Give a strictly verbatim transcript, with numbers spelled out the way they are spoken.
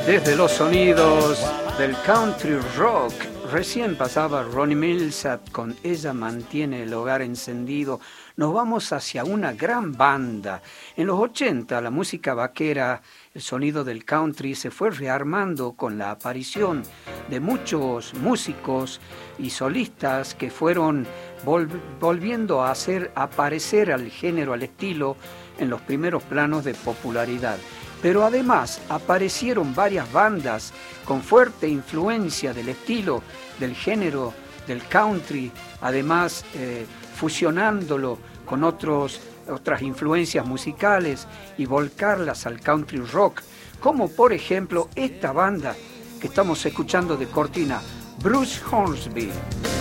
Desde los sonidos del country rock, recién pasaba Ronnie Milsap con Ella mantiene el hogar encendido. Nos vamos hacia una gran banda. En los ochenta la música vaquera, el sonido del country se fue rearmando con la aparición de muchos músicos y solistas que fueron vol- volviendo a hacer aparecer al género, al estilo, en los primeros planos de popularidad. Pero además aparecieron varias bandas con fuerte influencia del estilo, del género, del country, además eh, fusionándolo con otros, otras influencias musicales y volcarlas al country rock, como por ejemplo esta banda que estamos escuchando de cortina, Bruce Hornsby.